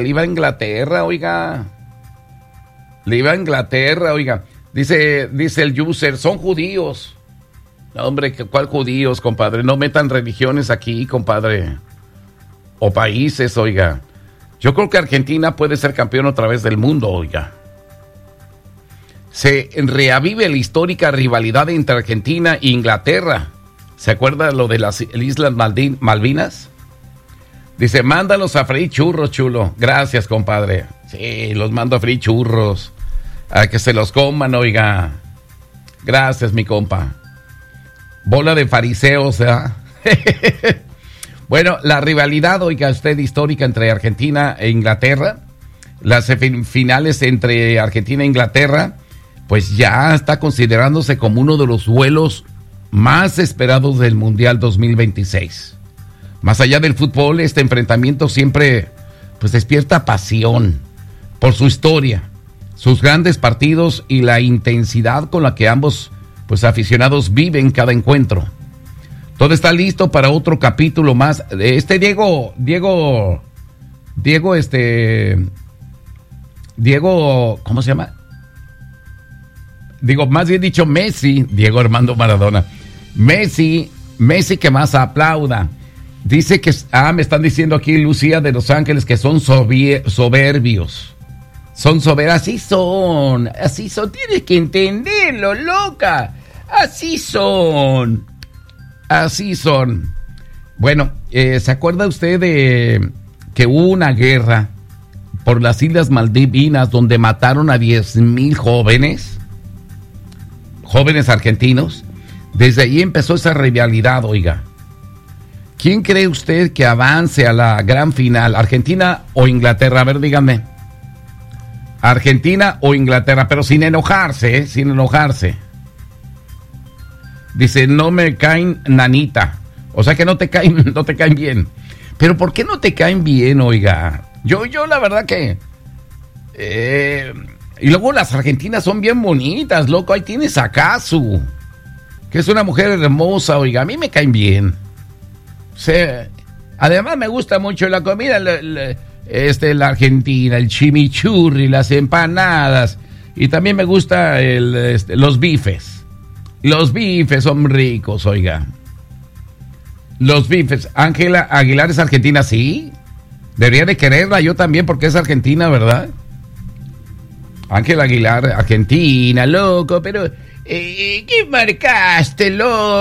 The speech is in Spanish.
Le iba a Inglaterra, oiga. Le iba a Inglaterra, oiga. Dice el user, son judíos. No, hombre, ¿cuál judíos, compadre? No metan religiones aquí, compadre. O países, oiga. Yo creo que Argentina puede ser campeón otra vez del mundo, oiga. Se reavive la histórica rivalidad entre Argentina e Inglaterra. ¿Se acuerda lo de las Islas Malvinas? Dice, mándalos a freír churros, chulo. Gracias, compadre. Sí, los mando a freír churros. A que se los coman, oiga. Gracias, mi compa. Bola de fariseos, ¿eh? Bueno, la rivalidad, oiga usted, histórica entre Argentina e Inglaterra. Las finales entre Argentina e Inglaterra, pues ya está considerándose como uno de los duelos más esperados del Mundial 2026. Más allá del fútbol, este enfrentamiento siempre pues despierta pasión por su historia, sus grandes partidos y la intensidad con la que ambos pues aficionados viven cada encuentro. Todo está listo para otro capítulo más. Diego, ¿cómo se llama? Digo, más bien dicho, Messi, Diego Armando Maradona. Messi que más aplauda. Dice que, me están diciendo aquí Lucía de Los Ángeles que son soberbios. Son soberbios, así son, tienes que entenderlo, loca. Así son. Bueno, ¿se acuerda usted de que hubo una guerra por las Islas Malvinas donde mataron a 10,000 jóvenes argentinos? Desde ahí empezó esa rivalidad, oiga. ¿Quién cree usted que avance a la gran final? ¿Argentina o Inglaterra? A ver, díganme. ¿Argentina o Inglaterra? Pero sin enojarse, sin enojarse. Dice, no me caen nanita. O sea que no te caen bien. Pero ¿por qué no te caen bien, oiga? Yo la verdad que... y luego las argentinas son bien bonitas, loco. Ahí tienes a Kazu, que es una mujer hermosa, oiga. A mí me caen bien. O sea, además me gusta mucho la comida, la argentina, el chimichurri, las empanadas. Y también me gusta los bifes. Los bifes son ricos, oiga. Los bifes. Ángela Aguilar es argentina, sí. Debería de quererla yo también porque es argentina, ¿verdad? Ángela Aguilar, argentina, loco, pero... ¿qué marcaste, loco?